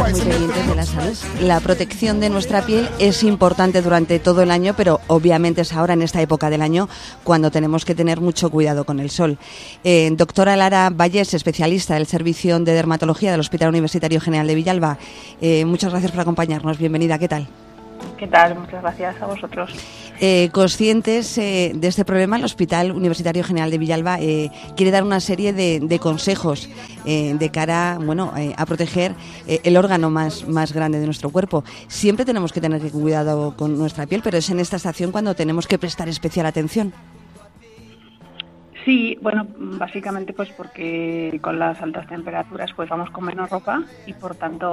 muy pendientes de la salud. La protección de nuestra piel es importante durante todo el año, pero obviamente es ahora en esta época del año cuando tenemos que tener mucho cuidado con el sol. Doctora Lara Vallés, especialista del Servicio de Dermatología del Hospital Universitario General de Villalba, muchas gracias por acompañarnos. Bienvenida, ¿qué tal? ¿Qué tal? Muchas gracias a vosotros. Conscientes de este problema, el Hospital Universitario General de Villalba quiere dar una serie de consejos de cara a proteger el órgano más grande de nuestro cuerpo. Siempre tenemos que tener cuidado con nuestra piel, pero es en esta estación cuando tenemos que prestar especial atención. Sí, bueno, básicamente pues porque con las altas temperaturas pues vamos con menos ropa y por tanto